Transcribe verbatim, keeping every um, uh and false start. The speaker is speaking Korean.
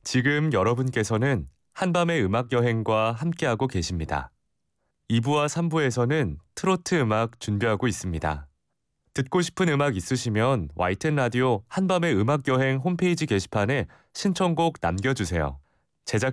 지금 여러분께서는 한밤의 음악 여행과 함께하고 계십니다. 이 부와 삼 부에서는 트로트 음악 준비하고 있습니다. 듣고 싶은 음악 있으시면 와이티엔 라디오 한밤의 음악 여행 홈페이지 게시판에 신청곡 남겨주세요. 제작